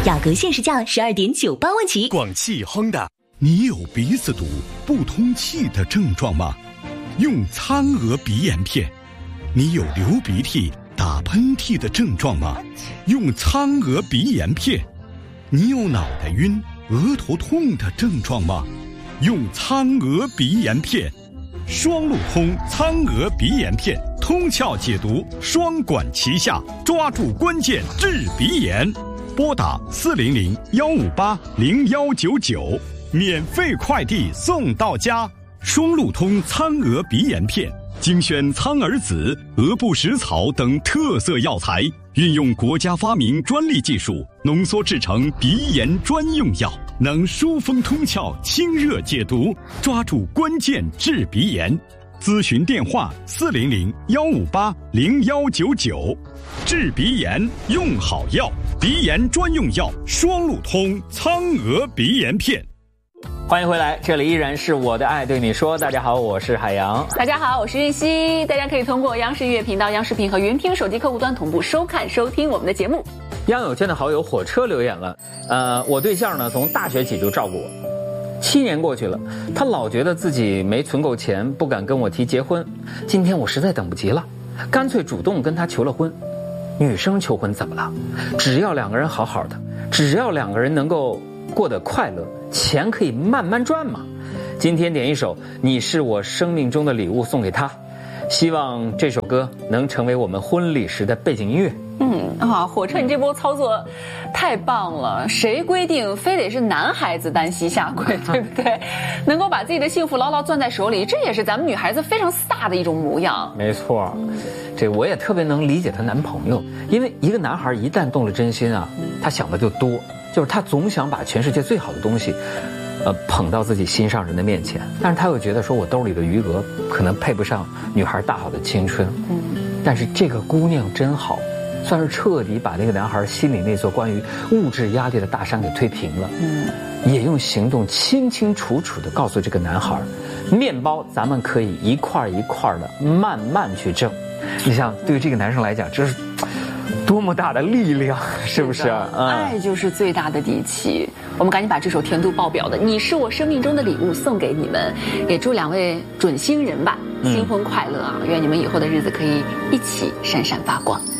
雅阁限时价12.98万起。 广汽亨达。 你有鼻子堵、不通气的症状吗？用苍娥鼻炎片。你有流鼻涕、打喷嚏的症状吗？用苍娥鼻炎片。你有脑袋晕、额头痛的症状吗？用苍娥鼻炎片。双路通苍娥鼻炎片，通窍解毒，双管齐下，抓住关键治鼻炎。拨打400-158-0199，免费快递送到家。双路通苍娥鼻炎片，精选苍耳子、鹅不食草等特色药材，运用国家发明专利技术，浓缩制成鼻炎专用药，能疏风通窍、清热解毒，抓住关键治鼻炎。咨询电话400-158-0199。治鼻炎用好药，鼻炎专用药双路通苍娥鼻炎片。 欢迎回来，这里依然是我的爱对你说。大家好，我是海洋。 大家好，我是玉溪。大家可以通过央视音乐频道、央视频和云听手机客户端同步收看收听我们的节目。 央友圈的好友火车留言了，我对象呢从大学起就照顾我，7年过去了，他老觉得自己没存够钱，不敢跟我提结婚。今天我实在等不及了，干脆主动跟他求了婚。女生求婚怎么了？只要两个人好好的，只要两个人能够过得快乐，钱可以慢慢赚嘛。今天点一首《你是我生命中的礼物》送给他，希望这首歌能成为我们婚礼时的背景音乐。 火车你这波操作太棒了！谁规定非得是男孩子单膝下跪，对不对？能够把自己的幸福牢牢攥在手里，这也是咱们女孩子非常飒的一种模样。 没错，这我也特别能理解她男朋友，因为一个男孩一旦动了真心啊，他想的就多，就是他总想把全世界最好的东西捧到自己心上人的面前，但是他又觉得说我兜里的余额可能配不上女孩大好的青春。但是这个姑娘真好，算是彻底把那个男孩心里那座关于物质压力的大山给推平了。也用行动清清楚楚地告诉这个男孩，面包咱们可以一块一块的慢慢去挣。你想，对于这个男生来讲，这是多么大的力量，是不是？ 爱就是最大的底气。我们赶紧把这首甜度爆表的《你是我生命中的礼物》送给你们，也祝两位准新人吧新婚快乐啊！愿你们以后的日子可以一起闪闪发光。